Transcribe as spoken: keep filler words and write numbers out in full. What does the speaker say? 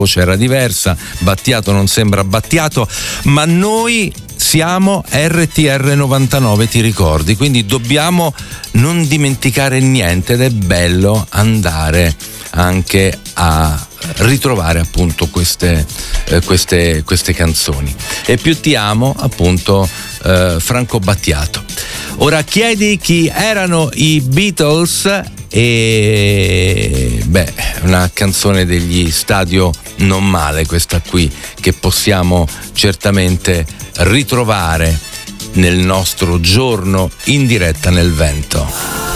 voce era diversa, Battiato non sembra Battiato, ma noi siamo R T R novantanove, ti ricordi? Quindi dobbiamo non dimenticare niente ed è bello andare anche a ritrovare appunto queste, eh, queste, queste canzoni. E più ti amo, appunto, eh, Franco Battiato. Ora chiedi chi erano i Beatles e beh, una canzone degli Stadio non male questa qui, che possiamo certamente ritrovare nel nostro giorno in diretta nel vento.